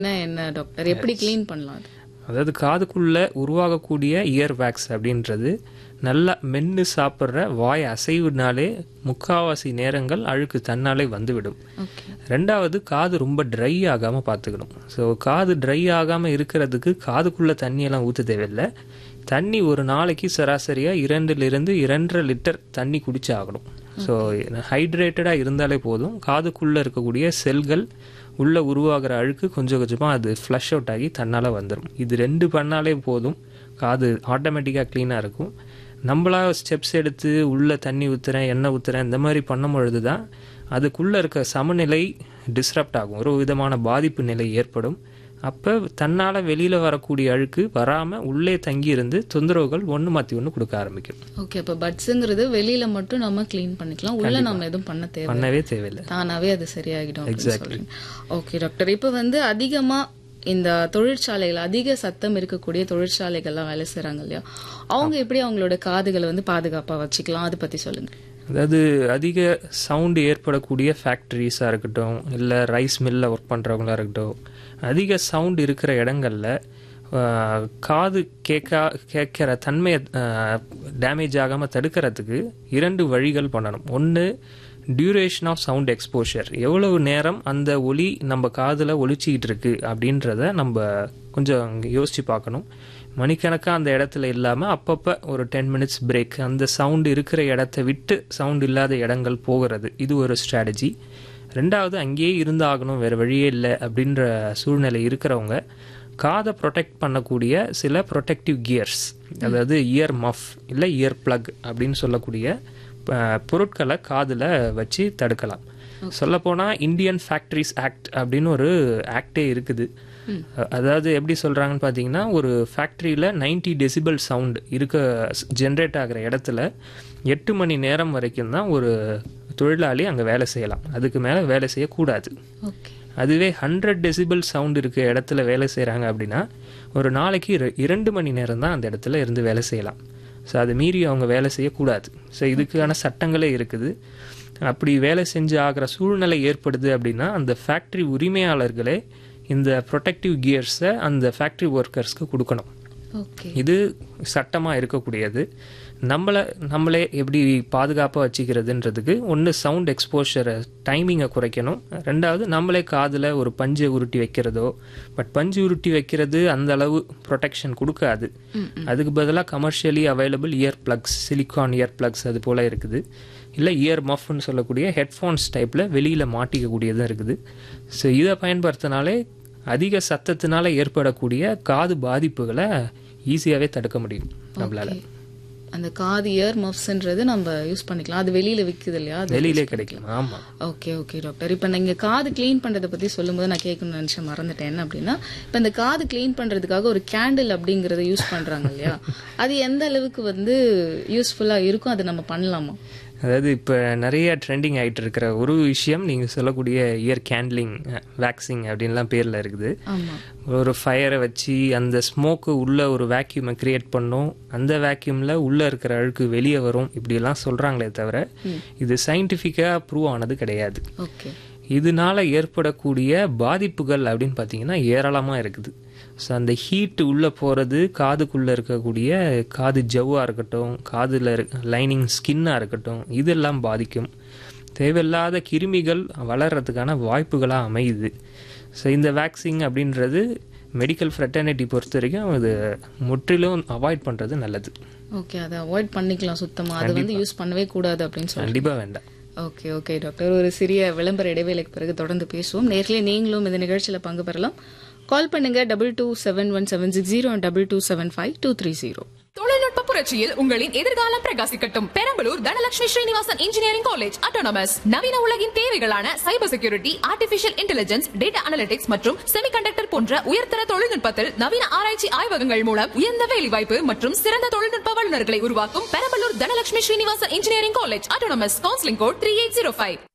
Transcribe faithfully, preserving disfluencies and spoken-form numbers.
என்ன டாக்டர் எப்படி கிளீன் பண்ணலாம் அது? அதாவது காதுக்குள்ள உருவாகக்கூடிய இயர் வேக்ஸ் அப்படின்றது நல்லா மென்று சாப்பிட்ற வாய் அசைவுனாலே முக்காவாசி நேரங்கள் அழுக்கு தன்னாலே வந்துவிடும். ஓகே. ரெண்டாவது காது ரொம்ப ட்ரை ஆகாமல் பார்த்துக்கணும். ஸோ காது ட்ரை ஆகாமல் இருக்கிறதுக்கு காதுக்குள்ளே தண்ணியெல்லாம் ஊற்ற தேவையில்லை. தண்ணி ஒரு நாளைக்கு சராசரியாக இரண்டுலேருந்து இரண்டரை லிட்டர் தண்ணி குடிச்சு ஆகணும். ஸோ ஹைட்ரேட்டடாக இருந்தாலே போதும். காதுக்குள்ளே இருக்கக்கூடிய செல்கள் உள்ளே உருவாகிற அழுக்கு கொஞ்சம் கொஞ்சமாக அது ஃப்ளஷ் அவுட் ஆகி தன்னால் வந்துடும். இது ரெண்டு பண்ணாலே போதும், காது ஆட்டோமேட்டிக்காக க்ளீனாக இருக்கும். நம்மளா ஸ்டெப்ஸ் எடுத்து உள்ளே தண்ணி ஊற்றுறேன் எண்ணெய் ஊற்றுறேன் இந்த மாதிரி பண்ணும் பொழுது தான் அதுக்குள்ளே இருக்க சமநிலை டிஸ்டர்ப்ட் ஆகும், ஒரு விதமான பாதிப்பு நிலை ஏற்படும். அப்போ தன்னால் வெளியில் வரக்கூடிய அழுக்கு வராமல் உள்ளே தங்கி இருந்து தொந்தரவுகள் ஒன்று மாற்றி ஒன்று கொடுக்க ஆரம்பிக்கும். ஓகே. அப்போ பட்ஸுங்கிறது வெளியில மட்டும் நம்ம க்ளீன் பண்ணிக்கலாம், உள்ள நம்ம எதுவும் பண்ண தேவை பண்ணவே தேவையில்லை, தானாவே அது சரியாகிடும். எக்ஸாக்ட்லி. ஓகே டாக்டர், இப்போ வந்து அதிகமா இந்த தொழிற்சாலைகள் அதிக சத்தம் இருக்கக்கூடிய தொழிற்சாலைகள்லாம் வேலை செய்றாங்க இல்லையா, அவங்க எப்படி அவங்களோட காதுகளை வந்து பாதுகாப்பா வச்சுக்கலாம், அதை பத்தி சொல்லுங்க. அதாவது அதிக சவுண்டு ஏற்படக்கூடிய ஃபேக்ட்ரிஸாக இருக்கட்டும், இல்லை ரைஸ் மில்லில் ஒர்க் பண்ணுறவங்களா இருக்கட்டும், அதிக சவுண்டு இருக்கிற இடங்களில் காது கேட்கா கேட்குற தன்மையை டேமேஜ் ஆகாமல் தடுக்கிறதுக்கு இரண்டு வழிகள் பண்ணணும். ஒன்று, டியூரேஷன் ஆஃப் சவுண்ட் எக்ஸ்போஷர், எவ்வளவு நேரம் அந்த ஒலி நம்ம காதில் ஒலிச்சிக்கிட்டு இருக்கு அப்படின்றத நம்ம கொஞ்சம் யோசித்து பார்க்கணும். மணிக்கணக்காக அந்த இடத்துல இல்லாமல் அப்பப்போ ஒரு டென் மினிட்ஸ் பிரேக், அந்த சவுண்டு இருக்கிற இடத்த விட்டு சவுண்டு இல்லாத இடங்கள் போகிறது, இது ஒரு ஸ்ட்ராட்டஜி. ரெண்டாவது, அங்கேயே இருந்தாகணும் வேறு வழியே இல்லை அப்படின்ற சூழ்நிலை இருக்கிறவங்க காதை ப்ரொடெக்ட் பண்ணக்கூடிய சில ப்ரொடெக்டிவ் கியர்ஸ், அதாவது இயர் மஃப் இல்லை இயர் பிளக் அப்படின்னு சொல்லக்கூடிய பொருட்களை காதில் வச்சு தடுக்கலாம். சொல்லப்போனால் இந்தியன் ஃபேக்ட்ரிஸ் ஆக்ட் அப்படின்னு ஒரு ஆக்டே இருக்குது. அதாவது எப்படி சொல்கிறாங்கன்னு பார்த்தீங்கன்னா, ஒரு ஃபேக்ட்ரியில் நைன்டி டெசிபல் சவுண்ட் இருக்க ஜென்ரேட் ஆகிற இடத்துல எட்டு மணி நேரம் வரைக்கும் தான் ஒரு தொழிலாளி அங்கே வேலை செய்யலாம், அதுக்கு மேலே வேலை செய்யக்கூடாது. அதுவே ஹண்ட்ரட் டெசிபல் சவுண்ட் இருக்க இடத்துல வேலை செய்கிறாங்க அப்படின்னா ஒரு நாளைக்கு இரண்டு மணி நேரம் தான் அந்த இடத்துல இருந்து வேலை செய்யலாம். ஸோ அதை மீறி அவங்க வேலை செய்யக்கூடாது. ஸோ இதுக்கான சட்டங்களே இருக்குது. அப்படி வேலை செஞ்சு ஆகிற சூழ்நிலை ஏற்படுது அப்படின்னா அந்த ஃபேக்ட்ரி உரிமையாளர்களே இந்த ப்ரொடெக்டிவ் கியர்ஸை அந்த ஃபேக்ட்ரி ஒர்க்கர்ஸ்க்கு கொடுக்கணும். இது சட்டமாக இருக்கக்கூடியது. நம்மளை நம்மளே எப்படி பாதுகாப்பாக வச்சுக்கிறதுன்றதுக்கு ஒன்று சவுண்ட் எக்ஸ்போஷரை டைமிங்கை குறைக்கணும். ரெண்டாவது, நம்மளே காதில் ஒரு பஞ்சை உருட்டி வைக்கிறதோ, பட் பஞ்சு உருட்டி வைக்கிறது அந்த அளவு ப்ரொடெக்ஷன் கொடுக்காது. அதுக்கு பதிலாக commercially available year flux, silicon year flux அது போல் இருக்குது. இல்லை இயர் மஃப்னு சொல்லக்கூடிய ஹெட்ஃபோன்ஸ் டைப்பில் வெளியில் மாட்டிக்கக்கூடியதும் இருக்குது. ஸோ இதை பயன்படுத்தினாலே அதிக சத்தத்தினால ஏற்படக்கூடிய காது பாதிப்புகளை ஈஸியாகவே தடுக்க முடியும் நம்மளால. அந்த காது இயர் மஃப்ஸ்ன்றது நம்ம யூஸ் பண்ணிக்கலாம், அது வெளியில விற்குது இல்லையா, வெளியிலே கிடைக்கும். ஆமா. ஓகே ஓகே டாக்டர், இப்போ நீங்க காது கிளீன் பண்றதை பத்தி சொல்லும்போது நான் கேட்கணும்னு நினைச்சேன், மறந்துட்டேன். என்ன அப்படின்னா, இப்போ இந்த காது கிளீன் பண்றதுக்காக ஒரு கேண்டில் அப்படிங்கறத யூஸ் பண்றாங்க இல்லையா, அது எந்த அளவுக்கு வந்து யூஸ்ஃபுல்லா இருக்கும், அதை நம்ம பண்ணலாமா? அதாவது இப்போ நிறைய ட்ரெண்டிங் ஆகிட்டு இருக்கிற ஒரு விஷயம் நீங்கள் சொல்லக்கூடிய இயர் கேண்ட்லிங், வேக்சிங் அப்படின்லாம் பேரில் இருக்குது. ஒரு ஃபயரை வச்சு அந்த ஸ்மோக்கு உள்ள ஒரு வேக்யூமை கிரியேட் பண்ணும், அந்த வேக்யூமில் உள்ளே இருக்கிற அழுக்கு வெளியே வரும், இப்படிலாம் சொல்கிறாங்களே தவிர இது சயின்டிஃபிக்காக ப்ரூவ் ஆனது கிடையாது. இதனால ஏற்படக்கூடிய பாதிப்புகள் அப்படின்னு பார்த்தீங்கன்னா ஏராளமாக இருக்குது. ஸோ அந்த ஹீட்டு உள்ளே போகிறது காதுக்குள்ளே இருக்கக்கூடிய காது ஜவ்வாக இருக்கட்டும், காதில் லைனிங் ஸ்கின்னாக இருக்கட்டும், இதெல்லாம் பாதிக்கும். தேவையில்லாத கிருமிகள் வளர்கிறதுக்கான வாய்ப்புகளாக அமையுது. ஸோ இந்த வேக்சிங் அப்படின்றது மெடிக்கல் ஃப்ரெட்டர்னிட்டி பொறுத்த வரைக்கும் அது முற்றிலும் அவாய்ட் பண்ணுறது நல்லது. ஓகே, அதை அவாய்ட் பண்ணிக்கலாம் சுத்தமாக, அதை வந்து யூஸ் பண்ணவே கூடாது அப்படின்னு சொல்லி. கண்டிப்பாக வேண்டாம். ஓகே ஓகே டாக்டர், ஒரு சிறிய விளம்பர இடைவேளைக்கு பிறகு தொடர்ந்து பேசுவோம். நேர்களே நீங்களும் இந்த நிகழ்ச்சியில் பங்கு பெறலாம். கால் பண்ணுங்க double two seven one seven six zero double two seven five two three zero. தொழில்நுட்ப புரட்சியில் உங்களின் எதிர்காலம் பிரகாசிக்கட்டும். Perambalur Dhanalakshmi Srinivasan engineering college autonomous நவீன உலகின் தேவைகளான cyber security, artificial intelligence, data analytics மற்றும் செமிகண்டக்டர் போன்ற உயர்தர தொழில்நுட்பத்தில் நவீன ஆராய்ச்சி ஆய்வகங்கள் மூலம் உயர்ந்த வேலைவாய்ப்பு மற்றும் சிறந்த தொழில்நுட்ப வல்லுநர்களை உருவாக்கும் Perambalur Dhanalakshmi Srinivasan engineering college autonomous. Counselling code three eight zero five.